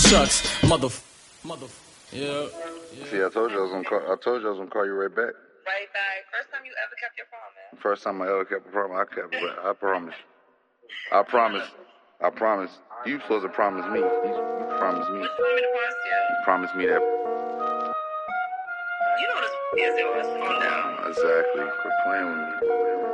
Shucks, mother. Yeah. See, I told you I was gonna call you right back. Right back. First time you ever kept your promise. First time I ever kept a promise, I kept it. I promise. I promise. You supposed to promise me. You promise me. What you want me to promise you? Promise me that. You know this is yours. Calm down. Exactly. Quit playing with me.